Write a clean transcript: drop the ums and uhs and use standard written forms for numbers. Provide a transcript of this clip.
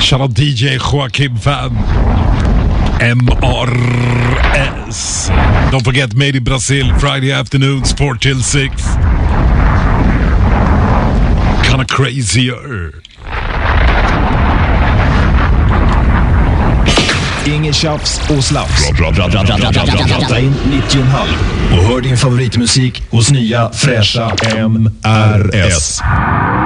Shoutout DJ Joakim Fan. MRS. Don't forget, made in Brazil, Friday afternoons, 4 till 6. Kinda crazier. Ingen tjafs och slaps. Prata in 90,5 och hör din favoritmusik hos nya fräscha MRS.